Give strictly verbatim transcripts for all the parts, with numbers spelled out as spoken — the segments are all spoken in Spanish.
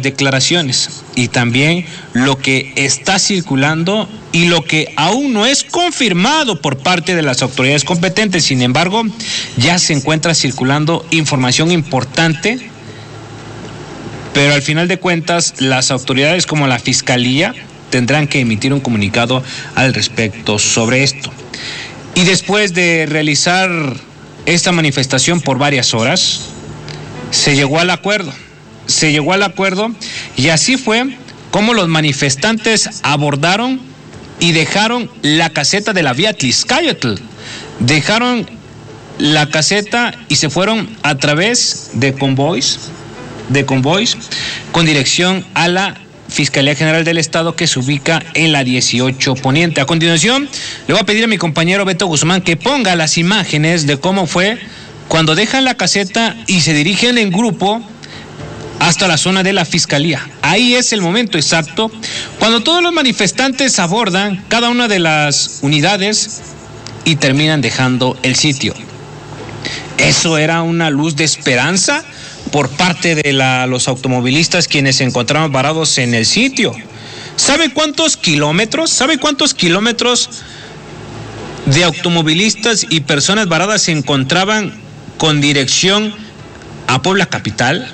declaraciones y también lo que está circulando y lo que aún no es confirmado por parte de las autoridades competentes. Sin embargo, ya se encuentra circulando información importante, pero al final de cuentas las autoridades como la Fiscalía tendrán que emitir un comunicado al respecto sobre esto. Y después de realizar esta manifestación por varias horas, se llegó al acuerdo. Se llegó al acuerdo y así fue como los manifestantes abordaron y dejaron la caseta de la vía Tlixcayotl. Dejaron la caseta y se fueron a través de convoys, de convoys con dirección a la Fiscalía General del Estado, que se ubica en la dieciocho Poniente. A continuación, le voy a pedir a mi compañero Beto Guzmán que ponga las imágenes de cómo fue cuando dejan la caseta y se dirigen en grupo hasta la zona de la Fiscalía. Ahí es el momento exacto cuando todos los manifestantes abordan cada una de las unidades y terminan dejando el sitio. Eso era una luz de esperanza por parte de la, los automovilistas quienes se encontraban varados en el sitio. ¿Sabe cuántos kilómetros? ¿Sabe cuántos kilómetros de automovilistas y personas varadas se encontraban con dirección a Puebla capital?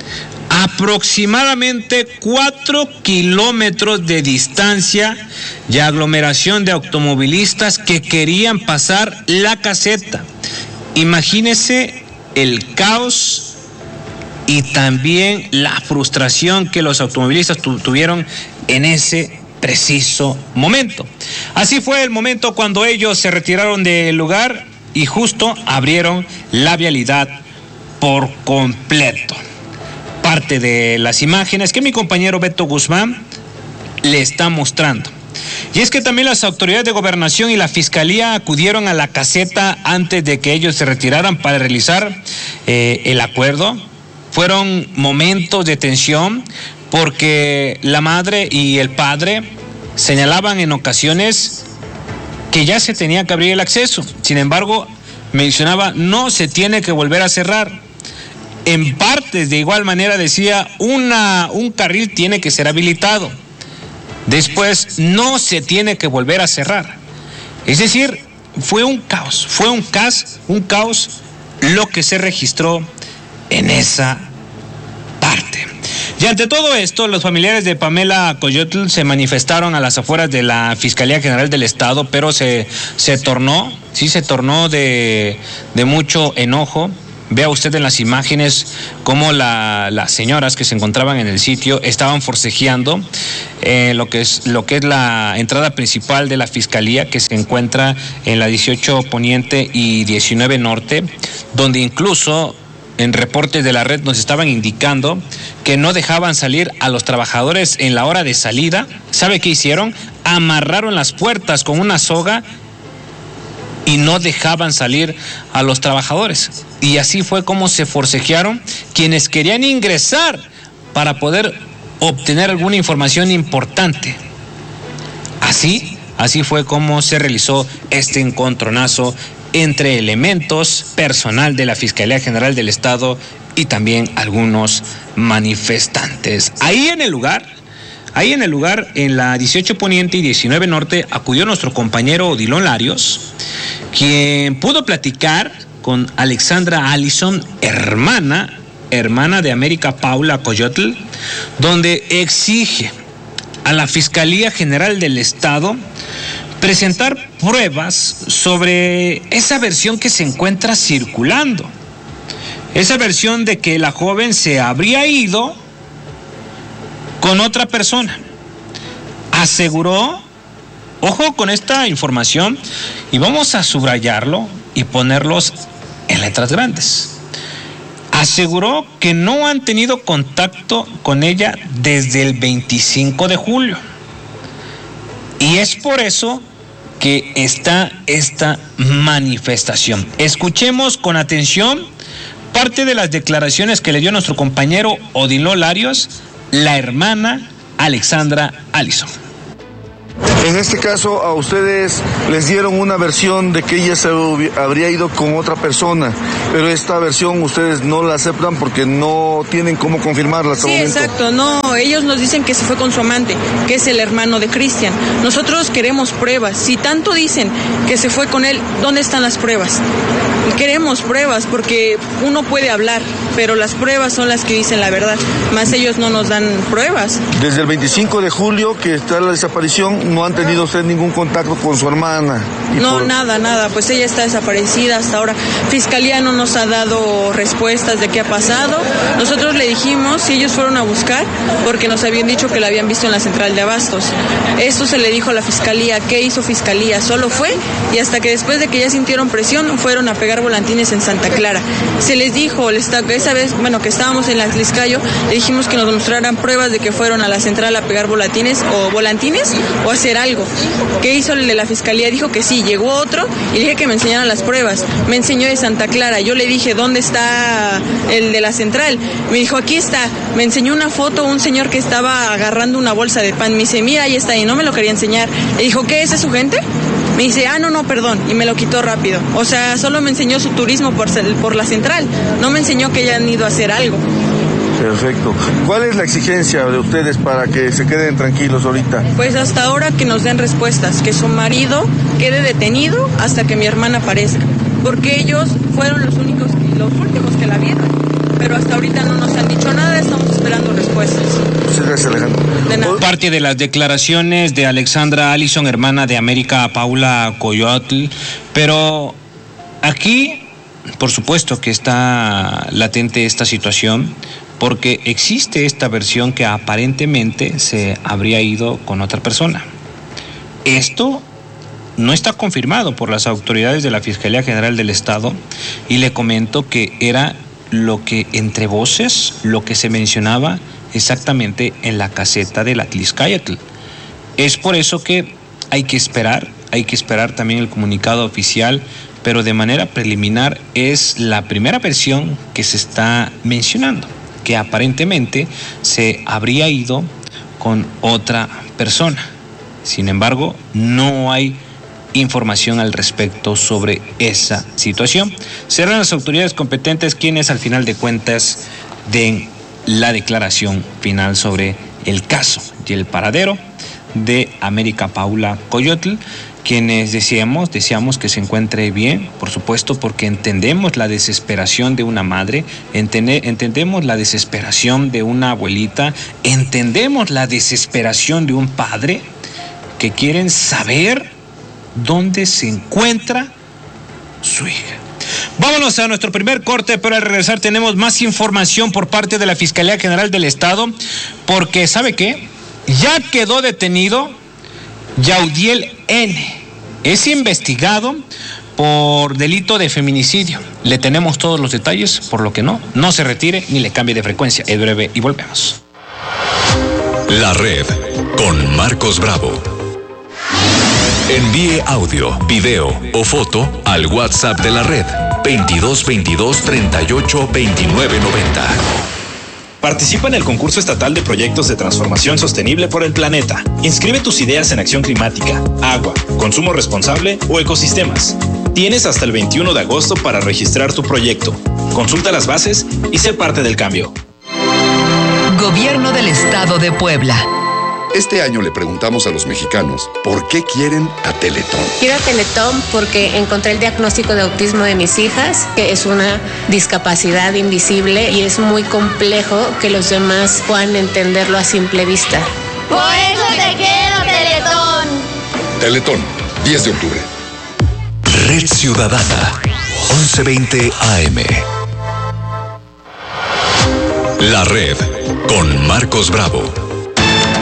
Aproximadamente cuatro kilómetros de distancia y aglomeración de automovilistas que querían pasar la caseta. Imagínese el caos y también la frustración que los automovilistas tu- tuvieron en ese preciso momento. Así fue el momento cuando ellos se retiraron del lugar y justo abrieron la vialidad por completo. Parte de las imágenes que mi compañero Beto Guzmán le está mostrando. Y es que también las autoridades de gobernación y la Fiscalía acudieron a la caseta antes de que ellos se retiraran para realizar eh, el acuerdo. Fueron momentos de tensión porque la madre y el padre señalaban en ocasiones que ya se tenía que abrir el acceso. Sin embargo, mencionaba, no se tiene que volver a cerrar. En partes, de igual manera, decía, una, un carril tiene que ser habilitado. Después, no se tiene que volver a cerrar. Es decir, fue un caos, fue un caos, un caos lo que se registró en esa parte. Y ante todo esto, los familiares de Pamela Coyotl se manifestaron a las afueras de la Fiscalía General del Estado, pero se, se tornó, sí se tornó de, de mucho enojo. Vea usted en las imágenes cómo la, las señoras que se encontraban en el sitio estaban forcejeando eh, lo que es lo que es la entrada principal de la Fiscalía, que se encuentra en la dieciocho Poniente y diecinueve Norte, donde incluso en reportes de la red nos estaban indicando que no dejaban salir a los trabajadores en la hora de salida. ¿Sabe qué hicieron? Amarraron las puertas con una soga y no dejaban salir a los trabajadores. Y así fue como se forcejearon quienes querían ingresar para poder obtener alguna información importante. Así, así fue como se realizó este encontronazo entre elementos, personal de la Fiscalía General del Estado y también algunos manifestantes. Ahí en el lugar, ahí en el lugar, en la dieciocho Poniente y diecinueve Norte, acudió nuestro compañero Odilon Larios, quien pudo platicar con Alexandra Allison, hermana, hermana de América Paula Coyotl, donde exige a la Fiscalía General del Estado presentar pruebas sobre esa versión que se encuentra circulando. Esa versión de que la joven se habría ido con otra persona. Aseguró, ojo con esta información, y vamos a subrayarlo y ponerlos en letras grandes. Aseguró que no han tenido contacto con ella desde el veinticinco de julio. Y es por eso que está esta manifestación. Escuchemos con atención parte de las declaraciones que le dio nuestro compañero Odilon Larios, la hermana Alexandra Allison. En este caso, a ustedes les dieron una versión de que ella se habría ido con otra persona, pero esta versión ustedes no la aceptan porque no tienen cómo confirmarla hasta el Sí, momento. exacto. No, ellos nos dicen que se fue con su amante, que es el hermano de Cristian. Nosotros queremos pruebas. Si tanto dicen que se fue con él, ¿dónde están las pruebas? Queremos pruebas porque uno puede hablar, pero las pruebas son las que dicen la verdad. Más ellos no nos dan pruebas. Desde el veinticinco de julio que está la desaparición, no han tenido usted ningún contacto con su hermana. No, por... nada, nada, pues ella está desaparecida hasta ahora. Fiscalía no nos ha dado respuestas de qué ha pasado. Nosotros le dijimos si ellos fueron a buscar, porque nos habían dicho que la habían visto en la central de abastos. Esto se le dijo a la fiscalía. ¿Qué hizo fiscalía? Solo fue, y hasta que después de que ya sintieron presión, fueron a pegar volantines en Santa Clara. Se les dijo, esa vez, bueno, que estábamos en la Atliscayo, le dijimos que nos mostraran pruebas de que fueron a la central a pegar volantines o volantines o hacer algo. ¿Qué hizo el de la fiscalía? Dijo que sí, llegó otro y le dije que me enseñaran las pruebas. Me enseñó de Santa Clara. Yo le dije, ¿dónde está el de la central? Me dijo, aquí está. Me enseñó una foto, un señor que estaba agarrando una bolsa de pan. Me dice, mira, ahí está, y no me lo quería enseñar. Le dijo, ¿qué? ¿Esa es su gente? Me dice, ah, no, no, perdón, y me lo quitó rápido. O sea, solo me enseñó su turismo por, por la central. No me enseñó que hayan ido a hacer algo. Perfecto. ¿Cuál es la exigencia de ustedes para que se queden tranquilos ahorita? Pues hasta ahora que nos den respuestas, que su marido quede detenido hasta que mi hermana aparezca, porque ellos fueron los únicos, los últimos que la vieron, pero hasta ahorita no nos han dicho nada, estamos esperando respuestas. Muchas gracias, Alejandro. De nada. Parte de las declaraciones de Alexandra Allison, hermana de América Paula Coyotl, pero aquí, por supuesto que está latente esta situación, porque existe esta versión que aparentemente se habría ido con otra persona. Esto no está confirmado por las autoridades de la Fiscalía General del Estado, y le comento que era lo que entre voces, lo que se mencionaba exactamente en la caseta del Atliscayotl. Es por eso que hay que esperar, hay que esperar también el comunicado oficial, pero de manera preliminar es la primera versión que se está mencionando, que aparentemente se habría ido con otra persona. Sin embargo, no hay información al respecto sobre esa situación. Serán las autoridades competentes quienes al final de cuentas den la declaración final sobre el caso y el paradero de América Paula Coyotl, quienes deseamos, deseamos que se encuentre bien, por supuesto, porque entendemos la desesperación de una madre, entende, entendemos la desesperación de una abuelita, entendemos la desesperación de un padre que quieren saber dónde se encuentra su hija. Vámonos a nuestro primer corte, pero al regresar tenemos más información por parte de la Fiscalía General del Estado, porque ¿sabe qué? Ya quedó detenido Yaudiel N. Es investigado por delito de feminicidio. Le tenemos todos los detalles, por lo que no, no se retire ni le cambie de frecuencia. Es breve y volvemos. La Red con Marcos Bravo. Envíe audio, video o foto al WhatsApp de la Red veintidós veintidós treinta y ocho veintinueve noventa. Participa en el concurso estatal de proyectos de transformación sostenible por el planeta. Inscribe tus ideas en acción climática, agua, consumo responsable o ecosistemas. Tienes hasta el veintiuno de agosto para registrar tu proyecto. Consulta las bases y sé parte del cambio. Gobierno del Estado de Puebla. Este año le preguntamos a los mexicanos por qué quieren a Teletón. Quiero a Teletón porque encontré el diagnóstico de autismo de mis hijas, que es una discapacidad invisible y es muy complejo que los demás puedan entenderlo a simple vista. Por eso te quiero, Teletón. Teletón, diez de octubre. Red Ciudadana, once veinte A M. La Red con Marcos Bravo.